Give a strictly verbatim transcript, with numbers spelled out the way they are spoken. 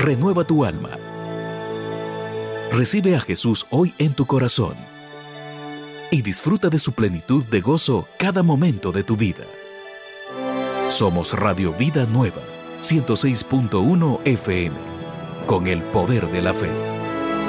renueva tu alma. Recibe a Jesús hoy en tu corazón y disfruta de su plenitud de gozo cada momento de tu vida. Somos Radio Vida Nueva, ciento seis punto uno F M, con el poder de la fe.